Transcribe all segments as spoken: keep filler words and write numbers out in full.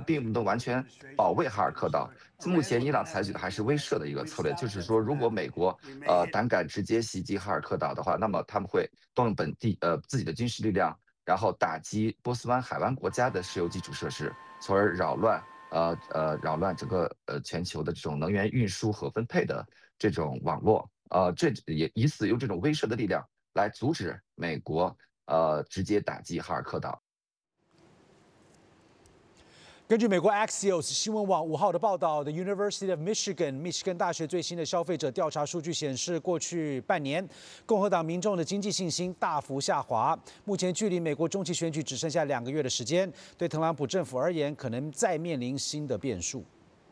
并不能完全保卫哈尔科岛。目前伊朗采取的还是威慑的一个策略，就是说，如果美国呃胆敢直接袭击哈尔科岛的话，那么他们会动用本地呃自己的军事力量，然后打击波斯湾海湾国家的石油基础设施，从而扰乱呃呃扰乱整个呃全球的这种能源运输和分配的这种网络。呃，这也以此用这种威慑的力量来阻止美国呃直接打击哈尔科岛。 根据美国 Axios 新闻网五号的报道，The University of Michigan 密歇根大学最新的消费者调查数据显示，过去半年，共和党民众的经济信心大幅下滑。目前距离美国中期选举只剩下两个月的时间，对特朗普政府而言，可能再面临新的变数。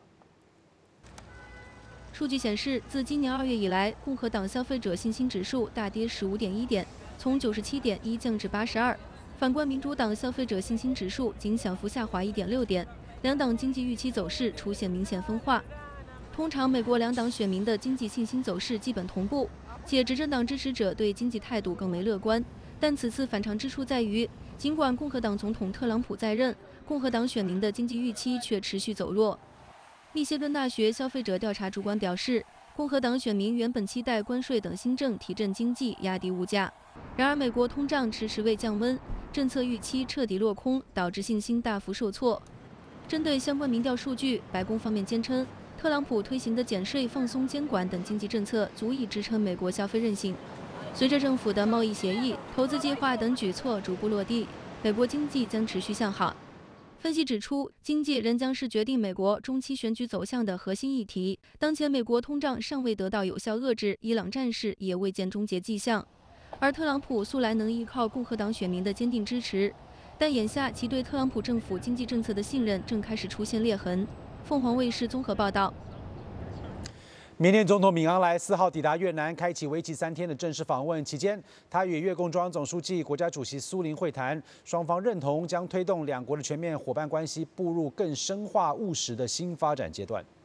数据显示，自今年二月以来，共和党消费者信心指数大跌十五点一点，从九十七点一降至八十二。反观民主党消费者信心指数仅小幅下滑一点六点，两党经济预期走势出现明显分化。通常，美国两党选民的经济信心走势基本同步，且执政党支持者对经济态度更为乐观。但此次反常之处在于，尽管共和党总统特朗普在任，共和党选民的经济预期却持续走弱。密歇根大学消费者调查主管表示，共和党选民原本期待关税等新政提振经济、压低物价，然而美国通胀迟迟未降温，政策预期彻底落空，导致信心大幅受挫。针对相关民调数据，白宫方面坚称，特朗普推行的减税、放松监管等经济政策足以支撑美国消费韧性。随着政府的贸易协议、投资计划等举措逐步落地，美国经济将持续向好。分析指出，经济仍将是决定美国中期选举走向的核心议题。当前美国通胀尚未得到有效遏制，伊朗战事也未见终结迹象。而特朗普素来能依靠共和党选民的坚定支持，但眼下其对特朗普政府经济政策的信任正开始出现裂痕。凤凰卫视综合报道。 缅甸总统敏昂莱四号抵达越南，开启为期三天的正式访问。期间，他与越共中央总书记、国家主席苏林会谈，双方认同将推动两国的全面伙伴关系步入更深化务实的新发展阶段。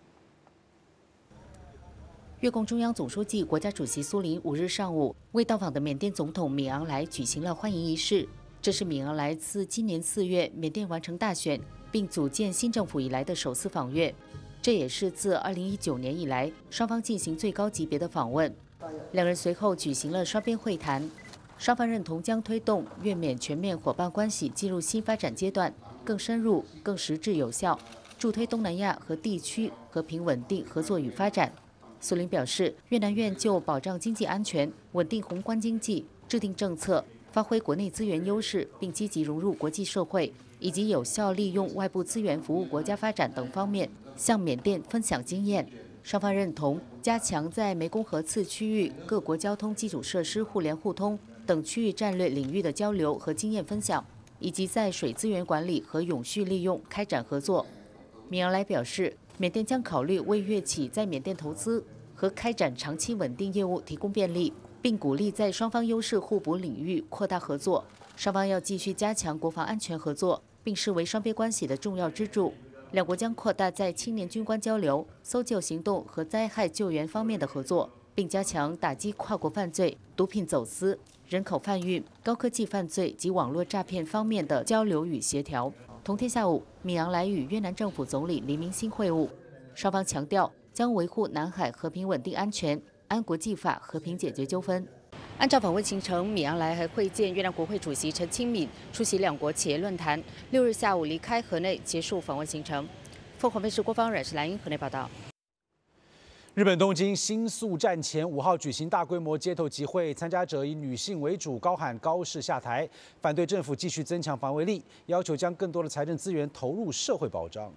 越共中央总书记、国家主席苏林五日上午为到访的缅甸总统敏昂莱举行了欢迎仪式。这是敏昂莱自今年四月缅甸完成大选并组建新政府以来的首次访越。这也是自二零一九年以来双方进行最高级别的访问。两人随后举行了双边会谈，双方认同将推动越缅全面伙伴关系进入新发展阶段，更深入、更实质有效，助推东南亚和地区和平稳定合作与发展。苏林表示，越南愿就保障经济安全、稳定宏观经济、制定政策、发挥国内资源优势，并积极融入国际社会，以及有效利用外部资源服务国家发展等方面，向缅甸分享经验。双方认同加强在湄公河次区域各国交通基础设施互联互通等区域战略领域的交流和经验分享，以及在水资源管理和永续利用开展合作。敏昂莱表示，缅甸将考虑为越企在缅甸投资和开展长期稳定业务提供便利，并鼓励在双方优势互补领域扩大合作。双方要继续加强国防安全合作，并视为双边关系的重要支柱。两国将扩大在青年军官交流、搜救行动和灾害救援方面的合作，并加强打击跨国犯罪、毒品走私、人口贩运、高科技犯罪及网络诈骗方面的交流与协调。同天下午，敏昂莱与越南政府总理黎明星会晤，双方强调将维护南海和平稳定安全，按国际法和平解决纠纷。按照访问行程，敏昂莱还会见越南国会主席陈清敏，出席两国企业论坛。六日下午离开河内，结束访问行程。凤凰卫视郭芳冉是蓝英河内报道。 日本东京新宿站前五号举行大规模街头集会，参加者以女性为主，高喊高市下台，反对政府继续增强防卫力，要求将更多的财政资源投入社会保障。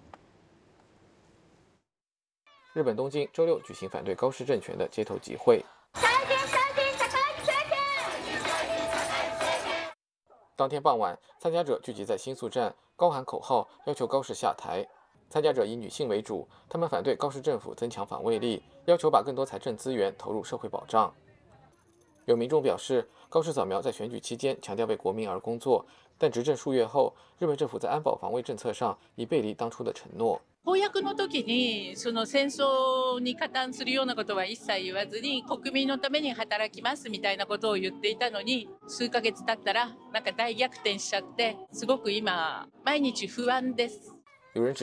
日本东京周六举行反对高市政权的街头集会。当天傍晚，参加者聚集在新宿站，高喊口号，要求高市下台。参加者以女性为主，他们反对高市政府增强防卫力，要求把更多财政资源投入社会保障。有民众表示，高市早苗在选举期间强调为国民而工作，但执政数月后，日本政府在安保防卫政策上已背离当初的承诺。 公約の時にその戦争に加担するようなことは一切言わずに、国民のために働きますみたいなことを言っていたのに、数ヶ月経ったらなんか大逆転しちゃって、すごく今毎日不安です。 有人指